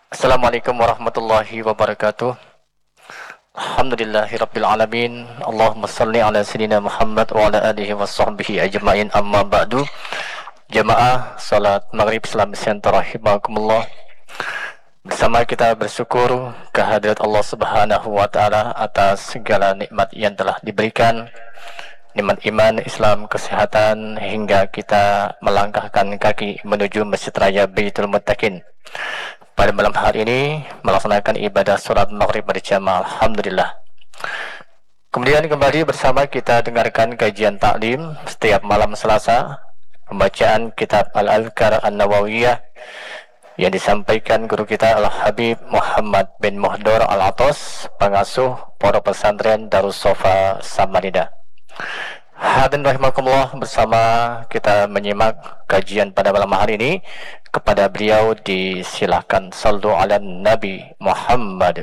Assalamualaikum warahmatullahi wabarakatuh. Alhamdulillahirabbil alamin. Allahumma shalli ala sayyidina Muhammad wa ala alihi washabbihi ajmain. Amma ba'du. Jamaah salat Maghrib Islam Center rahimakumullah. Bersama kita bersyukur kehadirat Allah Subhanahu wa taala atas segala nikmat yang telah diberikan. Nikmat iman, Islam, kesehatan hingga kita melangkahkan kaki menuju Masjid Raya Baitul Muttaqin. Pada malam hari ini melaksanakan ibadah sholat maghrib berjamaah. Alhamdulillah. Kemudian kembali bersama kita dengarkan kajian taklim setiap malam Selasa, pembacaan kitab Al-Adhkar An-Nawawiyah yang disampaikan guru kita Al-Habib Muhammad bin Muhdor Al-Atos, pengasuh Pondok Pesantren Darus Sofa Samarinda. Hadirin rahimakumullah, bersama kita menyimak kajian pada malam hari ini. Kepada beliau disilakan, sallu ala Nabi Muhammad.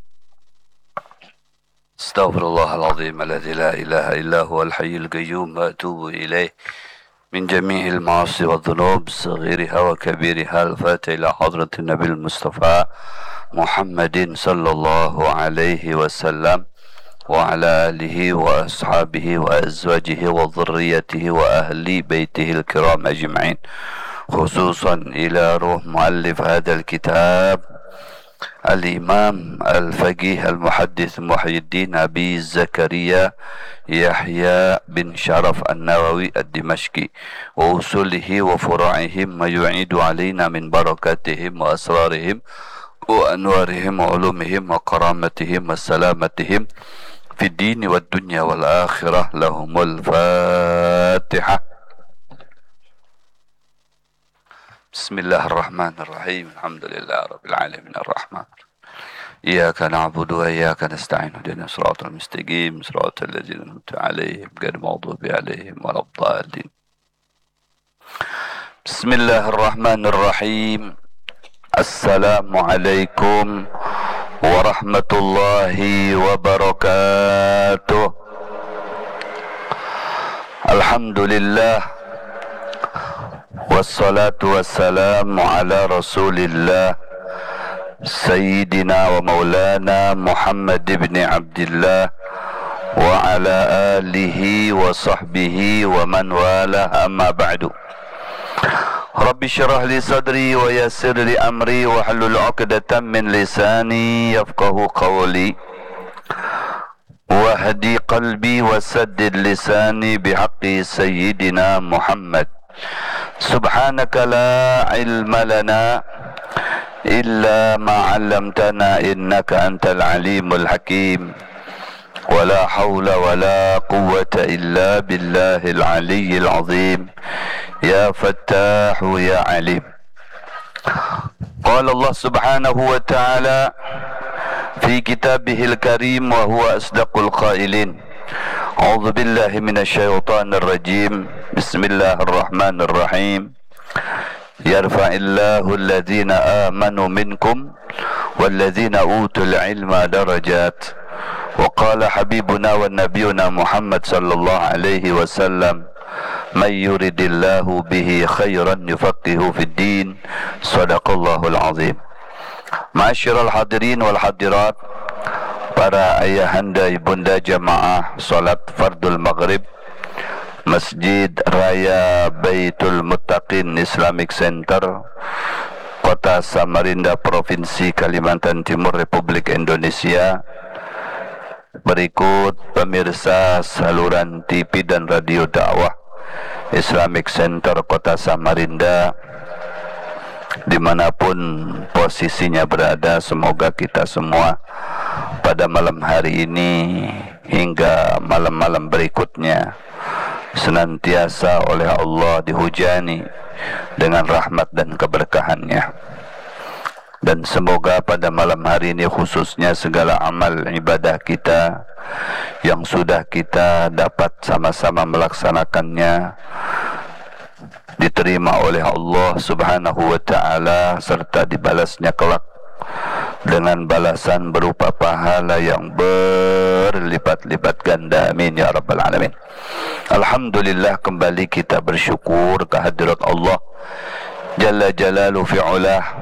Astaghfirullahaladzim alladzi la ilaha illa huwal hayyul qayyum wa atubu ilaih min jami'il ma'asi wa dhunub saghiriha wa kabiriha. Al-Fatiha ila hadratin Nabil Mustafa Muhammadin sallallahu alaihi wasallam wa ala alihi wa ashabihi wa azwajihi wa dhurriyyatihi wa ahli baitihi al-kiram ajma'in. خصوصا إلى روح مؤلف هذا الكتاب الإمام الفقيه المحدث محي الدين أبي زكريا يحيى بن شرف النووي الدمشقي وأصوله وفروعهم ما يعيد علينا من بركاتهم وأسرارهم وأنوارهم وعلومهم وكرامتهم وسلامتهم في الدين والدنيا والآخرة. لهم الفاتحة. بسم الله الرحمن الرحيم. الحمد لله رب العالمين الرحمن إياك نعبد وإياك نستعين اهدنا الصراط المستقيم صراط الذين أنعمت عليهم غير المغضوب عليهم ولا الضالين. بسم الله الرحمن الرحيم. السلام عليكم ورحمة الله وبركاته. الحمد لله wassalatu wassalamu ala rasulillah sayyidina wa maulana Muhammad ibn Abdillah wa ala alihi wa sahbihi wa man wala, amma ba'du. Rabbi syrah li sadri wa yassir li amri wa halul 'uqdatam min lisani yafqahu qawli wa hadi qalbi wa saddid lisani bihaqqi sayyidina Muhammad. Subhanaka la ilma lana illa ma 'allamtana innaka antal alimul hakim. Wa la hawla wa la quwwata illa billahil aliyyil azim. Ya Fattahu ya Alim. Qala Allah subhanahu wa ta'ala fi kitabihil karim wa huwa asdaqul qailin. أعوذ بالله من الشيطان الرجيم. بسم الله الرحمن الرحيم. يرفع الله الذين آمنوا منكم والذين أوتوا العلم درجات. وقال حبيبنا ونبينا محمد صلى الله عليه وسلم من يرد الله به خيرا يفقهه في الدين. صدق الله العظيم. معاشر الحاضرين والحاضرات, para ayahanda ibunda jamaah salat fardul maghrib Masjid Raya Baitul Muttaqin Islamic Center, Kota Samarinda, Provinsi Kalimantan Timur, Republik Indonesia. Berikut pemirsa saluran TV dan radio dakwah Islamic Center Kota Samarinda, dimanapun posisinya berada, semoga kita semua pada malam hari ini hingga malam-malam berikutnya senantiasa oleh Allah dihujani dengan rahmat dan keberkahannya. Dan semoga pada malam hari ini khususnya segala amal ibadah kita yang sudah kita dapat sama-sama melaksanakannya diterima oleh Allah subhanahu wa ta'ala, serta dibalasnya kelak dengan balasan berupa pahala yang berlipat-lipat ganda. Amin ya rabbal alamin. Alhamdulillah, kembali kita bersyukur kehadirat Allah Jalla Jalaluhu fi'ulah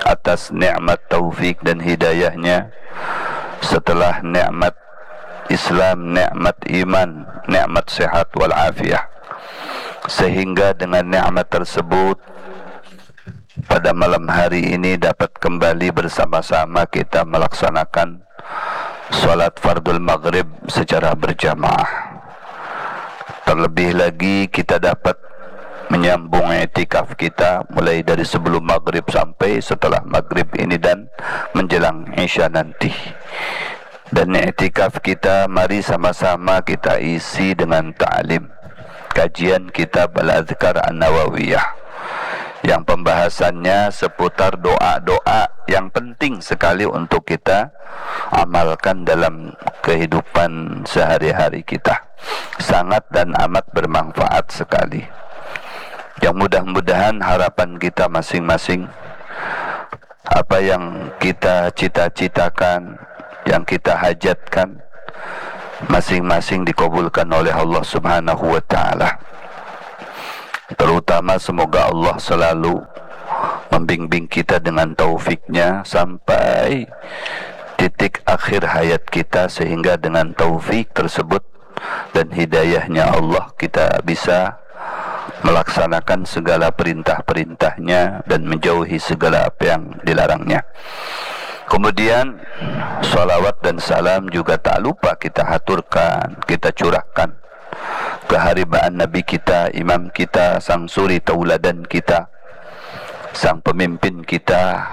atas nikmat taufik dan hidayahnya, setelah nikmat Islam, nikmat iman, nikmat sehat wal afiah, sehingga dengan nikmat tersebut pada malam hari ini dapat kembali bersama-sama kita melaksanakan salat fardul maghrib secara berjamaah. Terlebih lagi kita dapat menyambung i'tikaf kita mulai dari sebelum maghrib sampai setelah maghrib ini dan menjelang isya nanti. Dan i'tikaf kita mari sama-sama kita isi dengan ta'lim kajian kitab Al-Adhkar An-Nawawiyah yang pembahasannya seputar doa-doa yang penting sekali untuk kita amalkan dalam kehidupan sehari-hari kita. Sangat dan amat bermanfaat sekali. Yang mudah-mudahan harapan kita masing-masing, apa yang kita cita-citakan, yang kita hajatkan, masing-masing dikabulkan oleh Allah Subhanahu wa ta'ala. Terutama semoga Allah selalu membimbing kita dengan taufiknya sampai titik akhir hayat kita, sehingga dengan taufik tersebut dan hidayahnya Allah kita bisa melaksanakan segala perintah-perintahnya dan menjauhi segala apa yang dilarangnya. Kemudian salawat dan salam juga tak lupa kita haturkan, kita curahkan keharibaan Nabi kita, imam kita, sang suri tauladan kita, sang pemimpin kita,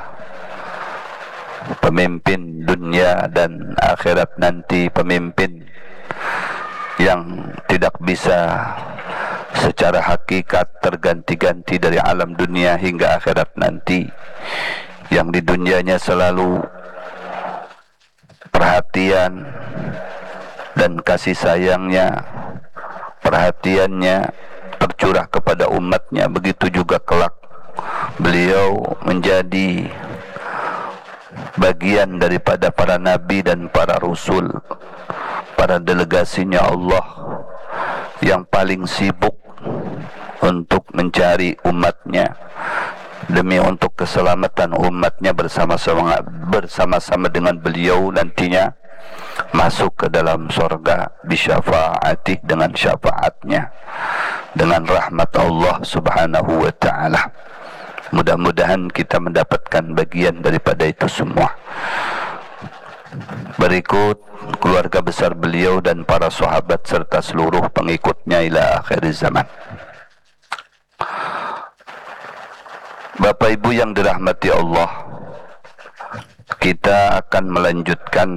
pemimpin dunia dan akhirat nanti, pemimpin yang tidak bisa secara hakikat terganti-ganti dari alam dunia hingga akhirat nanti, yang di dunianya selalu perhatian dan kasih sayangnya, perhatiannya tercurah kepada umatnya. Begitu juga kelak beliau menjadi bagian daripada para nabi dan para rasul, para delegasinya Allah yang paling sibuk untuk mencari umatnya demi untuk keselamatan umatnya, bersama-sama dengan beliau nantinya masuk ke dalam surga bisyafaatih, dengan syafaatnya, dengan rahmat Allah Subhanahu wa ta'ala. Mudah-mudahan kita mendapatkan bagian daripada itu semua. Berikut keluarga besar beliau dan para sahabat serta seluruh pengikutnya ila akhir zaman. Bapak Ibu yang dirahmati Allah, kita akan melanjutkan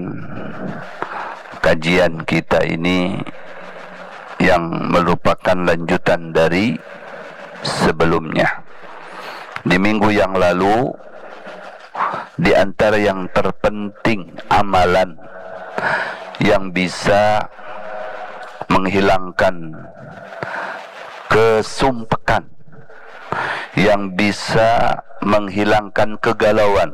kajian kita ini yang merupakan lanjutan dari sebelumnya. Di minggu yang lalu, di antara yang terpenting amalan yang bisa menghilangkan kesumpekan, yang bisa menghilangkan kegalauan,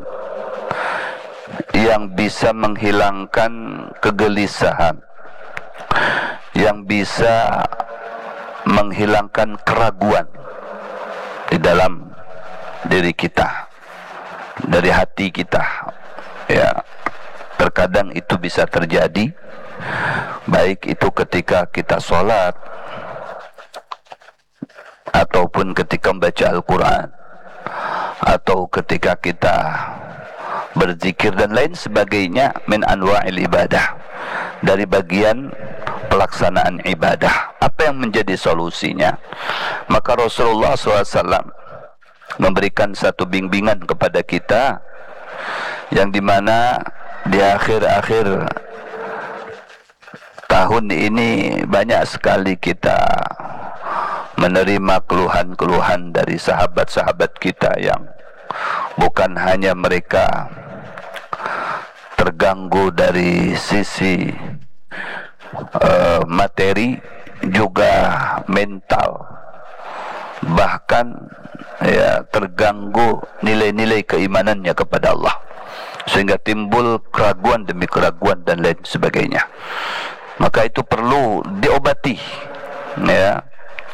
yang bisa menghilangkan kegelisahan, yang bisa menghilangkan keraguan di dalam diri kita, dari hati kita. Ya, terkadang itu bisa terjadi, baik itu ketika kita sholat ataupun ketika membaca Al-Quran, atau ketika kita berzikir dan lain sebagainya min anwa'il ibadah, dari bagian pelaksanaan ibadah. Apa yang menjadi solusinya? Maka Rasulullah SAW memberikan satu bimbingan kepada kita, yang dimana di akhir-akhir tahun ini banyak sekali kita menerima keluhan-keluhan dari sahabat-sahabat kita yang bukan hanya mereka terganggu dari sisi materi, juga mental, bahkan ya terganggu nilai-nilai keimanannya kepada Allah, sehingga timbul keraguan demi keraguan dan lain sebagainya. Maka itu perlu diobati, ya,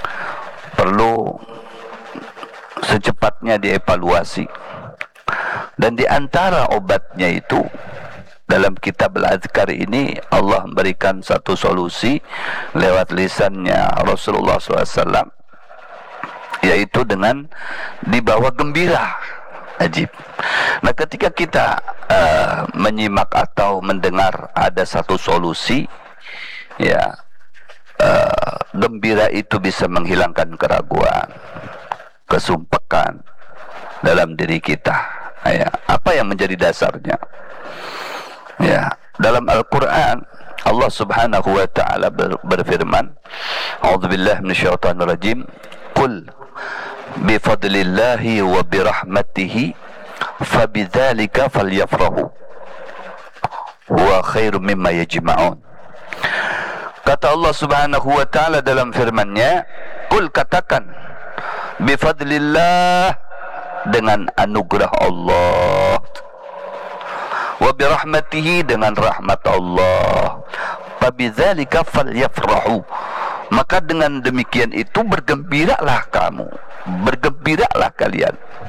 perlu secepatnya dievaluasi. Dan di antara obatnya itu, dalam kitab Al-Adhkar ini Allah memberikan satu solusi lewat lisannya Rasulullah SAW, yaitu dengan dibawa gembira. Ajib. Nah, ketika kita menyimak atau mendengar ada satu solusi, ya, gembira itu bisa menghilangkan keraguan, kesumpekan dalam diri kita. Ya, apa yang menjadi dasarnya? Ya, dalam Al-Quran Allah Subhanahu wa taala berfirman, "A'udzubillahi minasyaitonir rajim. Qul bifadlillahi wa birahmatihi fabidzalika falyafrahu huwa khairum mimma yajma'un." Kata Allah Subhanahu wa taala dalam firman-Nya, "Qul," katakan, "bifadlillah," dengan anugerah Allah, "wa birahmatihi," dengan rahmat Allah, "fabidzalika falyafrahu," maka dengan demikian itu bergembiralah kamu, bergembiralah kalian.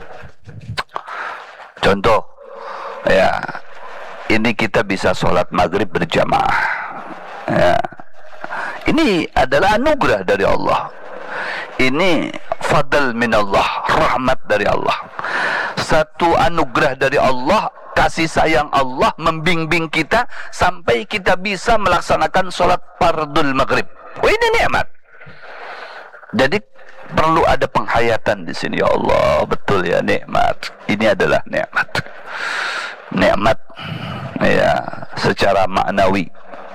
Contoh, ya, ini kita bisa sholat maghrib berjamaah. Ya, ini adalah anugerah dari Allah. Ini fadl minallah, rahmat dari Allah. Satu anugerah dari Allah, kasih sayang Allah membimbing kita sampai kita bisa melaksanakan sholat fardul maghrib. Oh, ini nikmat. Jadi perlu ada penghayatan di sini. Ya Allah, betul ya, nikmat. Ini adalah nikmat. Nikmat, ya, secara maknawi,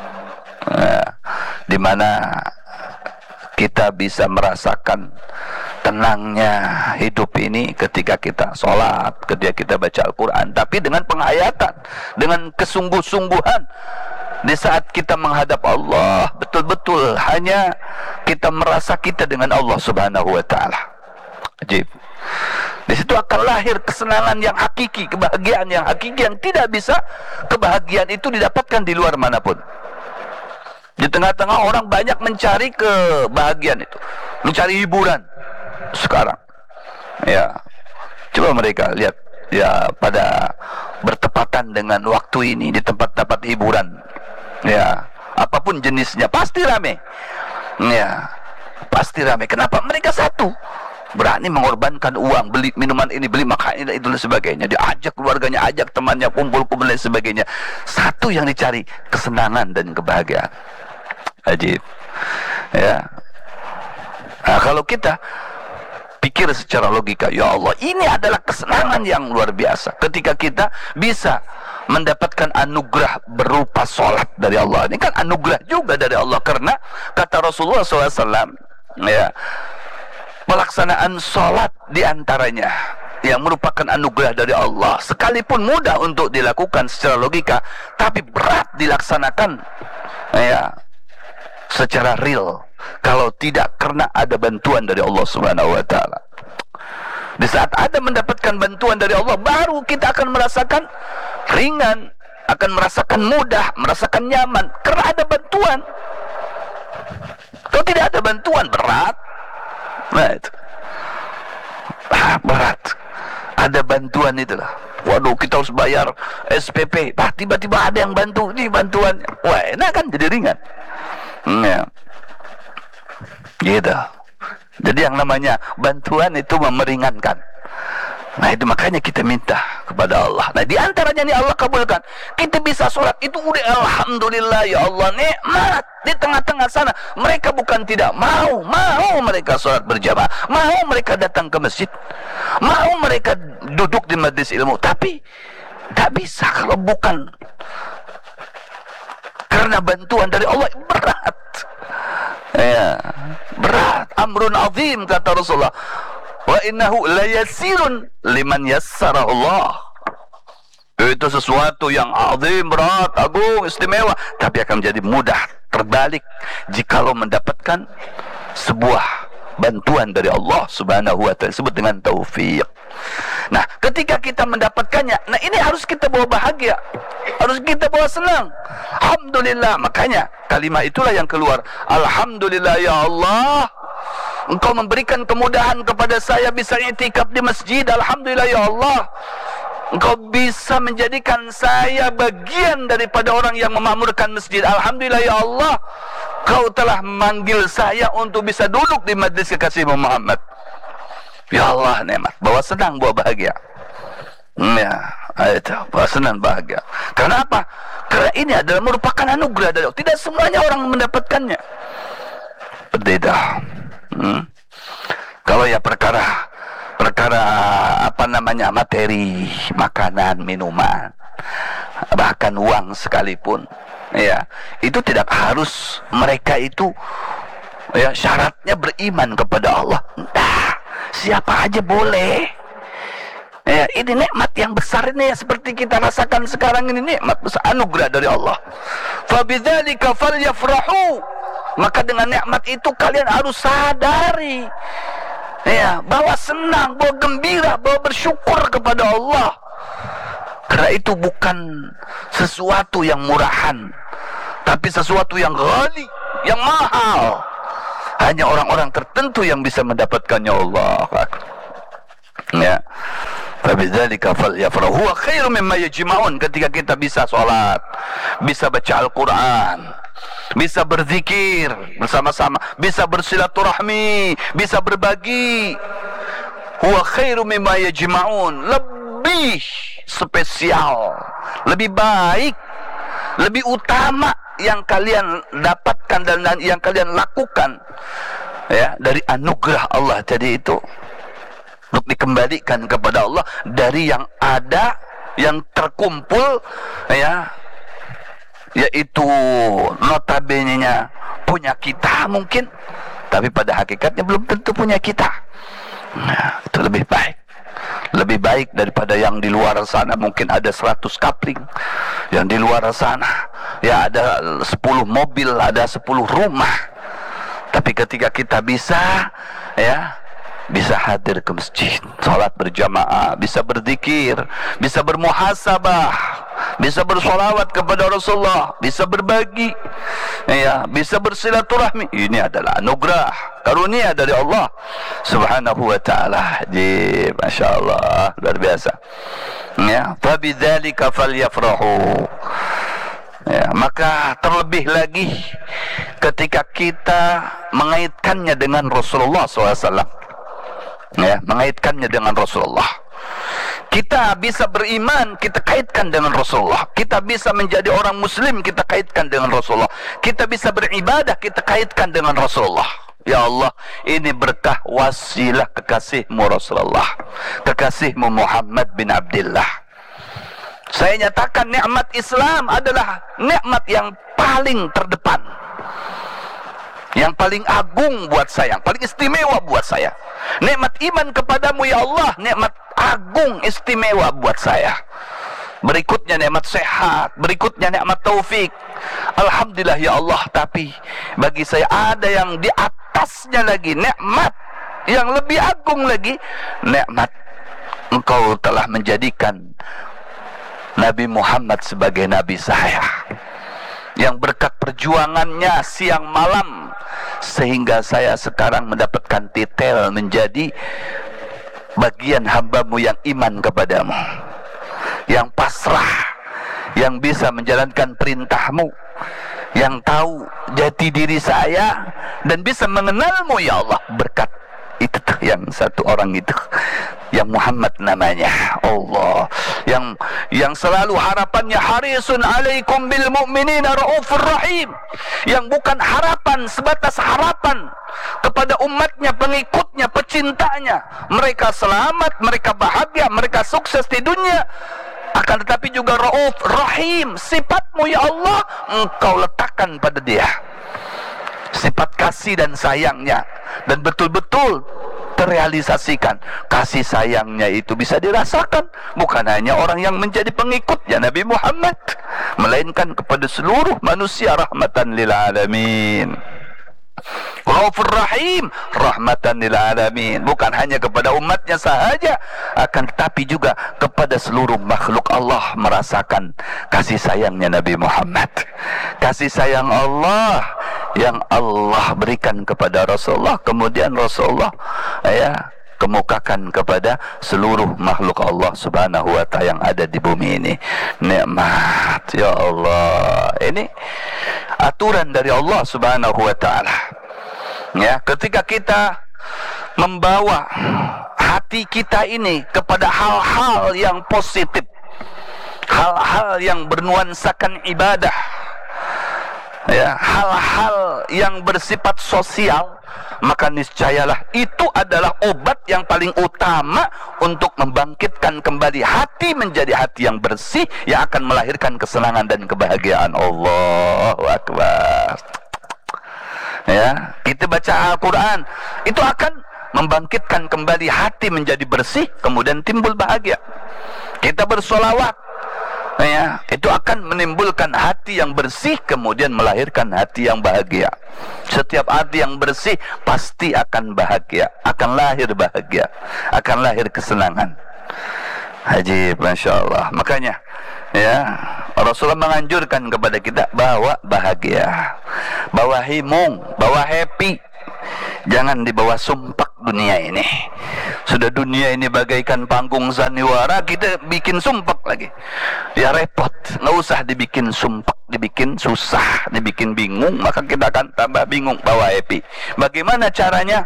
di mana kita bisa merasakan tenangnya hidup ini ketika kita sholat, ketika kita baca Al-Quran, tapi dengan penghayatan, dengan kesungguh-sungguhan. Di saat kita menghadap Allah, betul-betul hanya kita merasa kita dengan Allah Subhanahu wa taala. Ajib. Di situ akan lahir kesenangan yang hakiki, kebahagiaan yang hakiki, yang tidak bisa kebahagiaan itu didapatkan di luar manapun. Di tengah-tengah orang banyak mencari kebahagiaan itu, mencari hiburan sekarang. Ya, coba mereka lihat, ya, pada bertepatan dengan waktu ini di tempat-tempat hiburan, ya, apapun jenisnya pasti rame. Ya, pasti rame. Kenapa? Mereka satu, berani mengorbankan uang, beli minuman ini, beli makanan ini, itu dan sebagainya. Diajak keluarganya, ajak temannya, kumpul-kumpul dan sebagainya. Satu yang dicari, kesenangan dan kebahagiaan. Ajib. Ya. Nah, kalau kita pikir secara logika, ya Allah, ini adalah kesenangan yang luar biasa ketika kita bisa mendapatkan anugerah berupa sholat dari Allah. Ini kan anugerah juga dari Allah, karena kata Rasulullah SAW, ya, pelaksanaan sholat diantaranya yang merupakan anugerah dari Allah, sekalipun mudah untuk dilakukan secara logika, tapi berat dilaksanakan, ya, secara real, kalau tidak karena ada bantuan dari Allah Subhanahu wa taala. Di saat ada mendapatkan bantuan dari Allah, baru kita akan merasakan ringan, akan merasakan mudah, merasakan nyaman, karena ada bantuan. Kalau tidak ada bantuan, berat. Nah, itu berat. Ada bantuan itulah. Waduh, kita harus bayar SPP. Tiba-tiba ada yang bantu, ini bantuan. Wah, enak kan, jadi ringan. Ya, gitu. Jadi yang namanya bantuan itu memeringankan. Nah, itu makanya kita minta kepada Allah. Nah, di antaranya nih Allah kabulkan. Kita bisa sholat itu udah alhamdulillah, ya Allah, nikmat. Di tengah-tengah sana mereka bukan tidak mau mereka sholat berjamaah, mau mereka datang ke masjid, mau mereka duduk di majelis ilmu, tapi tidak bisa kalau bukan karena bantuan dari Allah. Berat, ya, berat. Amrun azim, kata Rasulullah, wa innahu layasirun liman yassarahu Allah. Itu sesuatu yang azim, berat, agung, istimewa, tapi akan menjadi mudah, terbalik jikalau mendapatkan sebuah bantuan dari Allah Subhanahu wa taala, disebut dengan taufik. Nah, ketika kita mendapatkannya, nah ini harus kita bawa bahagia, harus kita bawa senang. Alhamdulillah, makanya kalimat itulah yang keluar. Alhamdulillah ya Allah, Engkau memberikan kemudahan kepada saya bisa i'tikaf di masjid. Alhamdulillah ya Allah. engkau bisa menjadikan saya bagian daripada orang yang memakmurkan masjid. Alhamdulillah ya Allah, kau telah memanggil saya untuk bisa duduk di majlis kekasihmu Muhammad. Ya Allah, nikmat, bawa senang, bawa bahagia. Ya, itu bawa senang, bahagia. Karena apa? Karena ini adalah merupakan anugerah dari Allah. Tidak semuanya orang mendapatkannya. Berbeda. Kalau ya perkara materi, makanan, minuman, bahkan uang sekalipun, ya, itu tidak harus mereka itu ya syaratnya beriman kepada Allah. Nah, siapa aja boleh. Ya, ini nikmat yang besar ini ya, seperti kita rasakan sekarang ini, nikmat besar, anugerah dari Allah. Fabidzalika falyafrahu. Maka dengan nikmat itu kalian harus sadari, ya, bahwa senang, bahwa gembira, bahwa bersyukur kepada Allah. Karena itu bukan sesuatu yang murahan, tapi sesuatu yang ghali, yang mahal. Hanya orang-orang tertentu yang bisa mendapatkannya. Allah. Ya. Fabidzalika falyafrahu huwa khairum mimma yajma'un. Ketika kita bisa sholat, bisa baca Al-Quran, bisa berzikir bersama-sama, bisa bersilaturahmi, bisa berbagi, huwa khairum mimma yajma'un, lebih spesial, lebih baik, lebih utama yang kalian dapatkan dan yang kalian lakukan, ya, dari anugerah Allah tadi itu, untuk dikembalikan kepada Allah dari yang ada, yang terkumpul, ya, yaitu notabene-nya punya kita mungkin, tapi pada hakikatnya belum tentu punya kita. Nah, itu lebih baik daripada yang di luar sana. Mungkin ada 100 kapling, yang di luar sana ya ada 10 mobil, ada 10 rumah. Tapi ketika kita bisa, ya, bisa hadir ke masjid, sholat berjamaah, bisa berzikir, bisa bermuhasabah, bisa bersolawat kepada Rasulullah, bisa berbagi, ya, bisa bersilaturahmi. Ini adalah anugerah, karunia dari Allah Subhanahu wa ta'ala. Masya Allah, luar biasa. Ya, fabidzalika falyafrahu. Ya, maka terlebih lagi ketika kita mengaitkannya dengan Rasulullah SAW. Ya, mengaitkannya dengan Rasulullah. Kita bisa beriman, kita kaitkan dengan Rasulullah. Kita bisa menjadi orang muslim, kita kaitkan dengan Rasulullah. Kita bisa beribadah, kita kaitkan dengan Rasulullah. Ya Allah, ini berkah wasilah kekasihmu Rasulullah, kekasihmu Muhammad bin Abdullah. Saya nyatakan nikmat Islam adalah nikmat yang paling terdepan, yang paling agung buat saya, yang paling istimewa buat saya. Nikmat iman kepadamu ya Allah, nikmat agung istimewa buat saya. Berikutnya nikmat sehat, berikutnya nikmat taufik. Alhamdulillah ya Allah, tapi bagi saya ada yang di atasnya lagi, nikmat yang lebih agung lagi, nikmat Engkau telah menjadikan Nabi Muhammad sebagai Nabi saya, yang berkat perjuangannya siang malam sehingga saya sekarang mendapatkan titel menjadi bagian hambamu yang iman kepadamu, yang pasrah, yang bisa menjalankan perintahmu, yang tahu jati diri saya dan bisa mengenalmu ya Allah. Berkat itu tuh, yang satu orang itu, yang Muhammad namanya, Allah, yang selalu harapannya harisun alaikum bil mu'minina raufur rahim, yang bukan harapan sebatas harapan kepada umatnya, pengikutnya, pecintanya, mereka selamat, mereka bahagia, mereka sukses di dunia, akan tetapi juga rauf rahim. Sifatmu ya Allah Engkau letakkan pada dia, sifat kasih dan sayangnya, dan betul-betul terrealisasikan. Kasih sayangnya itu bisa dirasakan bukan hanya orang yang menjadi pengikutnya Nabi Muhammad, melainkan kepada seluruh manusia, rahmatan lil alamin. Raufur Rahim, rahmatan lil alamin, bukan hanya kepada umatnya sahaja, akan tetapi juga kepada seluruh makhluk Allah merasakan kasih sayangnya Nabi Muhammad. Kasih sayang Allah yang Allah berikan kepada Rasulullah, kemudian Rasulullah, ya, kemukakan kepada seluruh makhluk Allah Subhanahu wa ta'ala yang ada di bumi ini. Nikmat, ya Allah. Ini aturan dari Allah Subhanahu wa ta'ala. Ya, ketika kita membawa hati kita ini kepada hal-hal yang positif, hal-hal yang bernuansakan ibadah, ya, hal-hal yang bersifat sosial, maka niscayalah itu adalah obat yang paling utama untuk membangkitkan kembali hati menjadi hati yang bersih, yang akan melahirkan kesenangan dan kebahagiaan. Allahu Akbar. Ya, kita baca Al-Quran, itu akan membangkitkan kembali hati menjadi bersih, kemudian timbul bahagia. Kita bersolawat, ya, itu akan menimbulkan hati yang bersih, kemudian melahirkan hati yang bahagia. Setiap hati yang bersih pasti akan bahagia, akan lahir bahagia, akan lahir kesenangan. Ajib, Masya Allah. Makanya, ya, Rasulullah menganjurkan kepada kita bawa bahagia, bawa himung, bawa happy. Jangan dibawa sumpek dunia ini. Sudah dunia ini bagaikan panggung sandiwara, kita bikin sumpek lagi. Ya repot. Nggak usah dibikin sumpek, dibikin susah, dibikin bingung, maka kita akan tambah bingung. Bawa happy. Bagaimana caranya?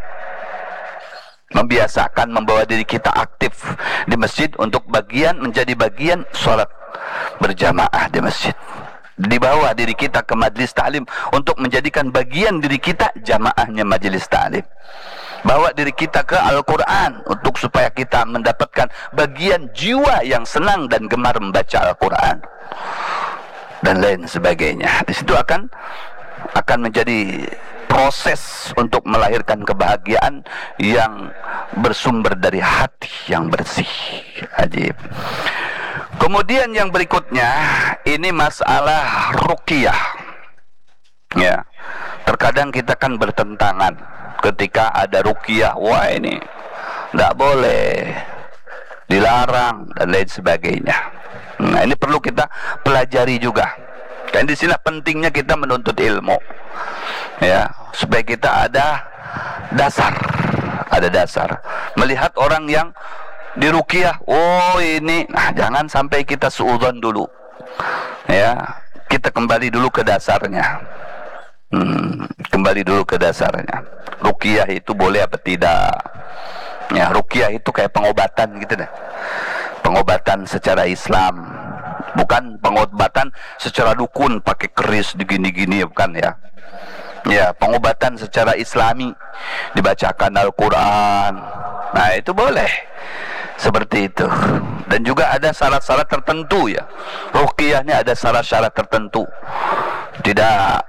Membiasakan membawa diri kita aktif di masjid untuk menjadi bagian sholat berjamaah di masjid. Dibawa diri kita ke majlis ta'lim untuk menjadikan bagian diri kita jamaahnya majlis ta'lim. Bawa diri kita ke Al-Quran untuk supaya kita mendapatkan bagian jiwa yang senang dan gemar membaca Al-Quran, dan lain sebagainya. Di situ akan menjadi proses untuk melahirkan kebahagiaan yang bersumber dari hati yang bersih. Ajib. Kemudian yang berikutnya, ini masalah ruqyah. Ya, terkadang kita kan bertentangan ketika ada ruqyah. Wah, ini tidak boleh, dilarang, dan lain sebagainya. Nah, ini perlu kita pelajari juga. Dan di sini pentingnya kita menuntut ilmu, ya, supaya kita ada dasar, melihat orang yang diruqyah. Oh ini, nah, jangan sampai kita suudzon dulu, ya, kita kembali dulu ke dasarnya. Kembali dulu ke dasarnya. Ruqyah itu boleh apa tidak? Ya, ruqyah itu kayak pengobatan gitu deh. Pengobatan secara Islam, bukan pengobatan secara dukun pakai keris digini-gini, bukan, ya. Ya, pengobatan secara Islami, dibacakan Al-Quran. Nah, itu boleh seperti itu. Dan juga ada syarat-syarat tertentu, ya. Ruqyah ini ada syarat-syarat tertentu, tidak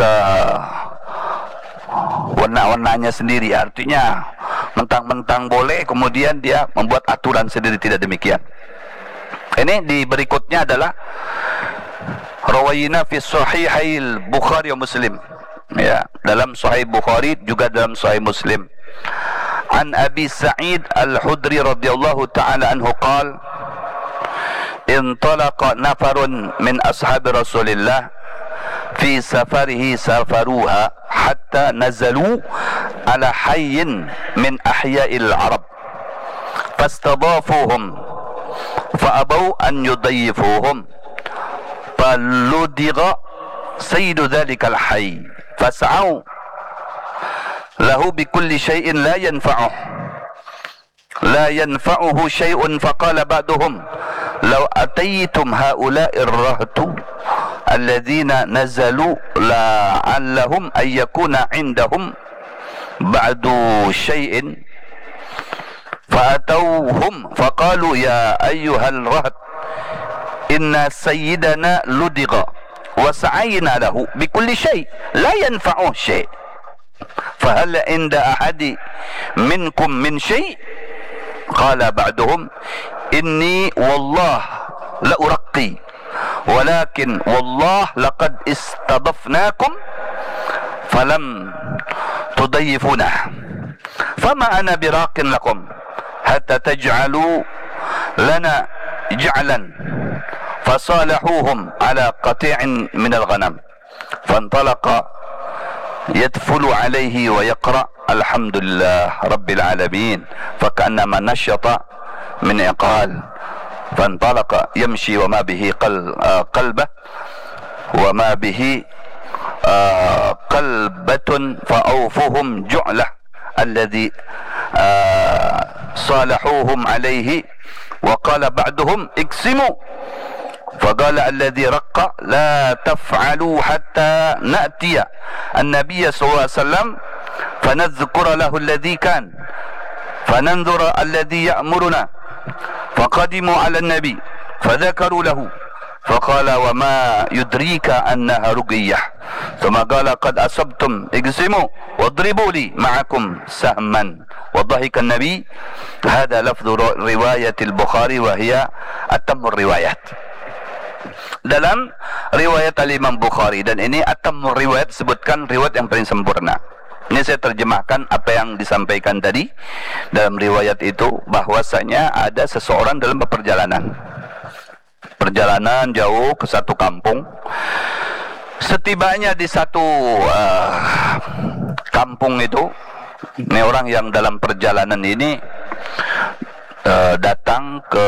warna-warnanya sendiri. Artinya mentang-mentang boleh kemudian dia membuat aturan sendiri, tidak demikian. Ini di berikutnya adalah rawayina fi sahihail Bukhari wa Muslim, ya, dalam Sahih Bukhari juga dalam Sahih Muslim. An Abi Sa'id Al-Khudri radhiyallahu ta'ala anhu qala intalaqa nafarun min ashabi Rasulillah fi safarihi safaruha hatta nazalu ala hayyin min ahya'il Arab fastadafuhum fa'abaw an yudayyifuhum faludigha sayyidu dhalikal hayy fas'aw lahu bikulli syai'in la yanfa'uhu syai'un faqala ba'duhum law ataytum ha'ula'ir rahtu alladhina nazalu la'allahum ayyakuna indahum ba'du syai'in fa'atawhum faqalu ya ayyuhal raht inna sayyidana ludigha wa sa'ayna lahu bikulli syai' la yanfa'uhu syai' فهل عند أحد منكم من شيء قال بعضهم إني والله لأرقي ولكن والله لقد استضفناكم فلم تضيفونا فما أنا براق لكم حتى تجعلوا لنا جعلا فصالحوهم على قطيع من الغنم فانطلق يدفل عليه ويقرأ alhamdulillah rabbil alamin, fakannama nashyata min iqal, fantalaqa yamshi wa ma bihi qalbah wa ma bihi qalbatun fa'awfuhum ju'lah alladhi صالحوهم عليه. وقال بعضهم اقسموا، فقال الذي رق لا تفعلوا حتى نأتي النبي صلى الله عليه وسلم فنذكر له الذي كان فننظر الذي يأمرنا. فقدموا على النبي فذكروا له فقال وما يدريك أنها رقية. ثم قال قد أصبتم اقسموا واضربوا لي معكم سهما. وضحك النبي. هذا لفظ رواية البخاري وهي أتم الروايات. Dalam riwayat al-Imam Bukhari, dan ini atamur riwayat, sebutkan riwayat yang paling sempurna. Ini saya terjemahkan apa yang disampaikan tadi. Dalam riwayat itu bahwasanya ada seseorang dalam perjalanan jauh ke satu kampung. Setibanya di satu kampung itu, ini orang yang dalam perjalanan ini datang ke